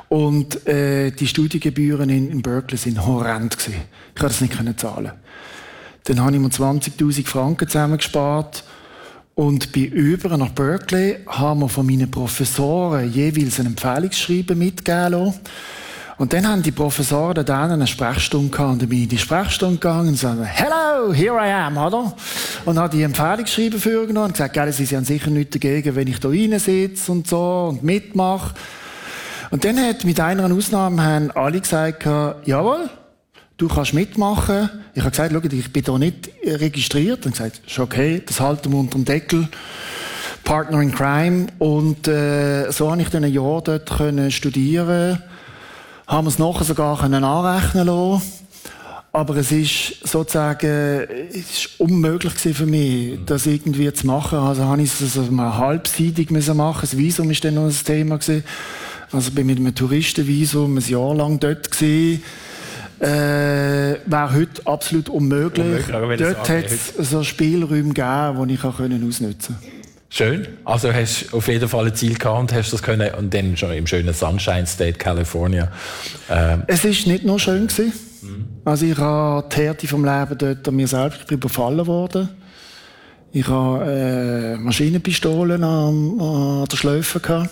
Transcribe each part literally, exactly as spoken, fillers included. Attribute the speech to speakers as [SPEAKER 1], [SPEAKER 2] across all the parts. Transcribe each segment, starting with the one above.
[SPEAKER 1] Und äh, die Studiengebühren in, in Berkeley sind horrend gewesen. Ich konnte das nicht können zahlen. Dann habe ich mir zwanzigtausend Franken zusammengespart und bin über nach Berkeley, haben wir von meinen Professoren jeweils ein Empfehlungsschreiben mitgegeben lassen. Und dann haben die Professoren da eine Sprechstunde gehabt. Und dann bin ich in die Sprechstunde gegangen und sagte, hello, here I am, oder? Und habe die Empfehlungsschreiben für genommen und gesagt, gell, sie haben sicher nichts dagegen, wenn ich da reinsitze und so und mitmache. Und dann hat mit einer Ausnahme haben alle gesagt, jawohl, du kannst mitmachen. Ich habe gesagt, schau, ich bin hier nicht registriert. Und gesagt, ist okay, das halten wir unter dem Deckel. Partner in Crime. Und äh, so habe ich dann ein Jahr dort können studieren. Haben wir es nachher sogar können anrechnen lassen. Aber es ist sozusagen, es ist unmöglich für mich, das irgendwie zu machen. Also habe ich es also mal halbseitig machen. Das Visum war dann noch ein Thema gewesen. Also bin mit einem Touristenvisum ein Jahr lang dort gewesen. Äh, wäre heute absolut unmöglich. unmöglich dort hat es so Spielräume gegeben, die ich auch ausnutzen konnte.
[SPEAKER 2] Schön. Also hast du auf jeden Fall ein Ziel gehabt und hast das können und dann schon im schönen Sunshine State, California. Ähm.
[SPEAKER 1] Es war nicht nur schön gewesen. Mhm. Also ich habe die Härte vom Leben dort an mir selbst, ich bin überfallen worden. Ich habe äh, Maschinenpistolen an, an der Schläfe gehabt.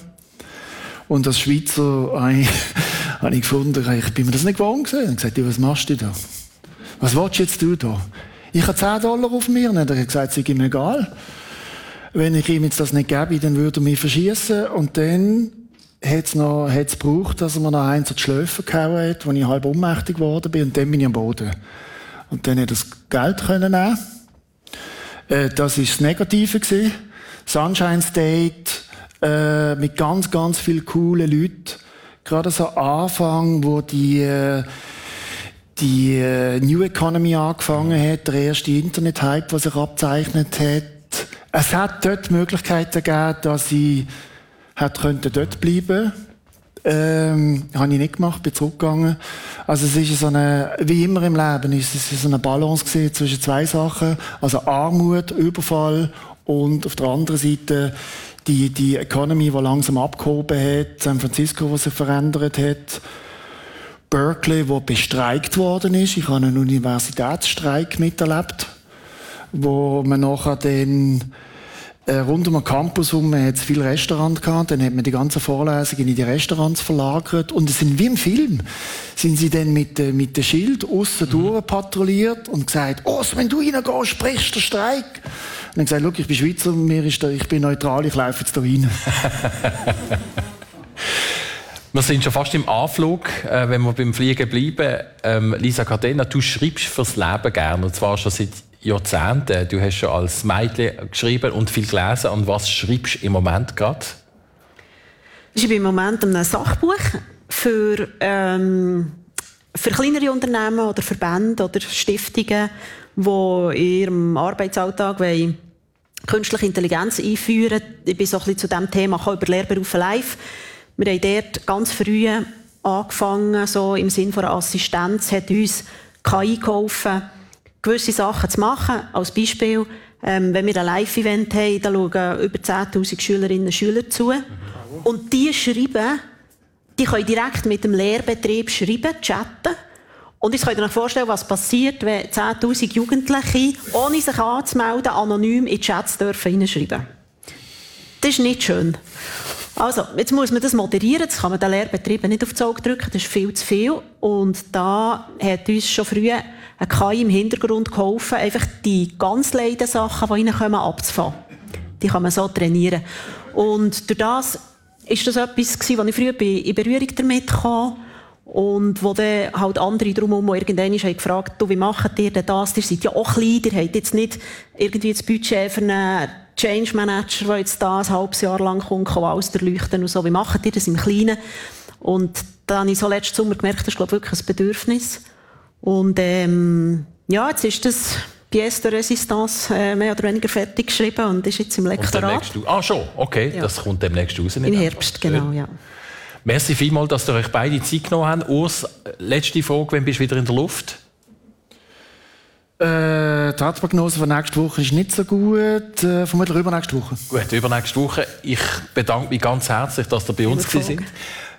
[SPEAKER 1] Und als Schweizer habe ich, habe ich gefunden, ich bin mir das nicht gewohnt gewesen. Ich habe gesagt, was machst du da? Was willst du jetzt du da? Ich habe zehn Dollar auf mir. Und er hat gesagt, es ist ihm egal. Wenn ich ihm jetzt das nicht gebe, dann würde er mich verschießen. Und dann hat es noch, hat's gebraucht, dass er mir noch eins an die Schläfe gehauen hat, wo ich halb ohnmächtig geworden bin. Und dann bin ich am Boden. Und dann hat er das Geld können nehmen. Äh, das war das Negative gewesen. Sunshine State, äh, mit ganz, ganz vielen coolen Leuten. Gerade so am Anfang, wo die, äh, die äh, New Economy angefangen hat, der erste Internet-Hype, der sich abzeichnet hat. Es hat dort Möglichkeiten gegeben, dass ich hätte könnte dort bleiben. Ähm, habe ich nicht gemacht, bin zurückgegangen. Also es ist so eine, wie immer im Leben, ist es so eine Balance gewesen zwischen zwei Sachen. Also Armut, Überfall und auf der anderen Seite die, die Economy, die langsam abgehoben hat, San Francisco, was sich verändert hat, Berkeley, wo bestreikt worden ist. Ich habe einen Universitätsstreik miterlebt, wo man nachher dann äh, rund um den Campus herum hat es viele Restaurants gehabt, dann hat man die ganzen Vorlesungen in die Restaurants verlagert und es sind wie im Film, sind sie dann mit, äh, mit dem Schild aussen mhm. durch patrouilliert und gesagt, oh, wenn du reingehst, sprichst du den Streik. Und dann gesagt, schau, ich bin Schweizer, mir ist da, ich bin neutral, ich laufe jetzt da rein.
[SPEAKER 2] Wir sind schon fast im Anflug, äh, wenn wir beim Fliegen bleiben. Ähm, Lisa Cadena, du schreibst fürs Leben gerne, und zwar schon seit Jahrzehnten. Du hast schon als Mädchen geschrieben und viel gelesen. Und was schreibst du im Moment gerade?
[SPEAKER 3] Ich schreibe im Moment ein Sachbuch für, ähm, für kleinere Unternehmen oder Verbände oder Stiftungen, die in ihrem Arbeitsalltag wollen künstliche Intelligenz einführen. Ich bin so ein bisschen zu diesem Thema über Lehrberufe live. Wir haben dort ganz früh angefangen, so im Sinne von einer Assistenz, hat uns K I geholfen, gewisse Sachen zu machen. Als Beispiel, ähm, wenn wir ein Live-Event haben, da schauen über zehntausend Schülerinnen und Schüler zu. Und die schreiben, die können direkt mit dem Lehrbetrieb schreiben, chatten. Und jetzt könnt ihr euch vorstellen, was passiert, wenn zehntausend Jugendliche, ohne sich anzumelden, anonym in die Chats dürfen hineinschreiben. Das ist nicht schön. Also, jetzt muss man das moderieren, das kann man den Lehrbetrieben nicht aufs Auge drücken, das ist viel zu viel. Und da hat uns schon früh ein K I im Hintergrund geholfen, einfach die ganz leiden Sachen, die reinkommen, abzufangen. Die kann man so trainieren. Und durch das ist das etwas gewesen, wo ich früher in Berührung damit kam. Und wo dann halt andere drumherum irgendwann haben gefragt, du, wie macht ihr denn das? Ihr seid ja auch klein, ihr habt jetzt nicht irgendwie das Budget für einen Change Manager, der jetzt da ein halbes Jahr lang kommt, kann alles durchleuchten und so. Wie macht ihr das im Kleinen? Und da habe ich so letzten Sommer gemerkt, das ist, glaube ich, wirklich ein Bedürfnis. Und ähm, ja, jetzt ist das Pièce de Résistance äh, mehr oder weniger fertig geschrieben und ist jetzt im Lektorat.
[SPEAKER 2] Ah, schon? Okay, ja. Das kommt demnächst raus.
[SPEAKER 3] Im Herbst, genau, ja.
[SPEAKER 2] Merci vielmals, dass ihr euch beide Zeit genommen habt. Urs, letzte Frage, wann bist du wieder in der Luft?
[SPEAKER 1] Äh, die Herzprognose von nächster Woche ist nicht so gut. Äh, vermutlich übernächste Woche.
[SPEAKER 2] Gut, übernächste Woche. Ich bedanke mich ganz herzlich, dass ihr bei uns gewesen sind.